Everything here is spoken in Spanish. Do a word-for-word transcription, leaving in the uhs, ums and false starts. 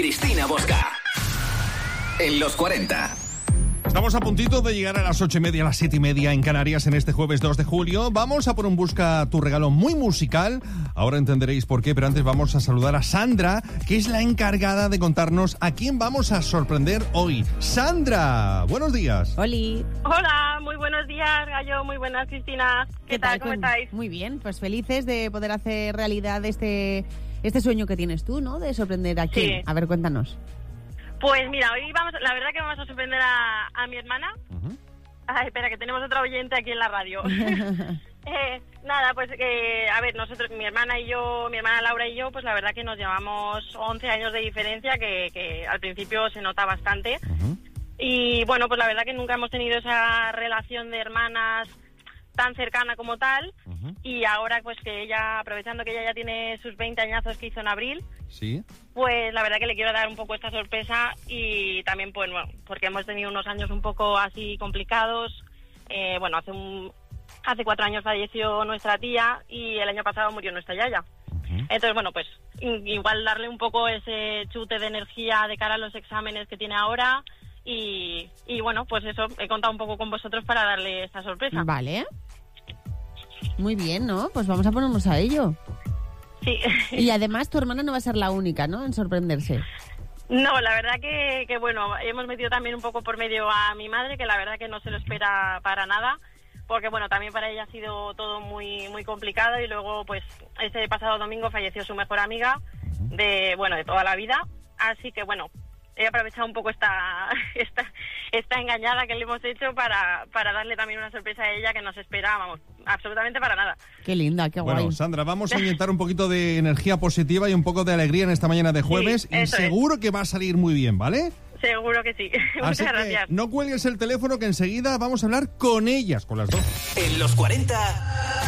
Cristina Bosca. En los cuarenta. Estamos a puntito de llegar a las ocho y media, a las siete y media en Canarias en este jueves dos de julio. Vamos a por un Busca tu regalo muy musical. Ahora entenderéis por qué, pero antes vamos a saludar a Sandra, que es la encargada de contarnos a quién vamos a sorprender hoy. Sandra, buenos días. Oli. Hola, muy buenos días, Gallo, muy buenas, Cristina. ¿Qué, ¿Qué tal? ¿Cómo con... estáis? Muy bien, pues felices de poder hacer realidad este, este sueño que tienes tú, ¿no? De sorprender a quién. Sí. A ver, cuéntanos. Pues mira, hoy vamos, la verdad que vamos a sorprender a, a mi hermana. Uh-huh. Ay, espera, que tenemos otra oyente aquí en la radio. eh, nada, pues que, a ver, nosotros, mi hermana y yo, mi hermana Laura y yo, pues la verdad que nos llevamos once años de diferencia, que, que al principio se nota bastante. Uh-huh. Y bueno, pues la verdad que nunca hemos tenido esa relación de hermanas tan cercana como tal. Uh-huh. Y ahora pues que ella, aprovechando que ella ya tiene sus veinte añazos que hizo en abril, sí, pues la verdad que le quiero dar un poco esta sorpresa y también pues bueno, porque hemos tenido unos años un poco así complicados. Eh, bueno, hace un hace cuatro años falleció nuestra tía y el año pasado murió nuestra yaya. Uh-huh. Entonces bueno, pues igual darle un poco ese chute de energía de cara a los exámenes que tiene ahora. Y, y bueno, pues eso, he contado un poco con vosotros para darle esta sorpresa. Vale. Muy bien, ¿no? Pues vamos a ponernos a ello. Sí. Y además tu hermana no va a ser la única, ¿no?, en sorprenderse. No, la verdad que, que bueno, hemos metido también un poco por medio a mi madre, que la verdad que no se lo espera para nada, porque bueno, también para ella ha sido todo muy muy complicado y luego pues ese pasado domingo falleció su mejor amiga de, bueno, de toda la vida, así que bueno, he aprovechado un poco esta esta esta engañada que le hemos hecho para, para darle también una sorpresa a ella que no se espera, vamos, absolutamente para nada. Qué linda, qué guay. Bueno, Sandra, vamos a inyectar un poquito de energía positiva y un poco de alegría en esta mañana de jueves, sí, y seguro es. que va a salir muy bien, ¿vale? Seguro que sí. Así Muchas que gracias. No cuelgues el teléfono, que enseguida vamos a hablar con ellas, con las dos. En los cuarenta...